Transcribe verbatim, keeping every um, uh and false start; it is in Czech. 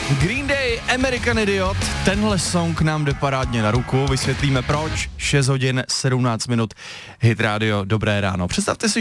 Green Day, American Idiot, tenhle song nám jde parádně na ruku, vysvětlíme proč, šest hodin, sedmnáct minut, Hit Radio, dobré ráno. Představte si,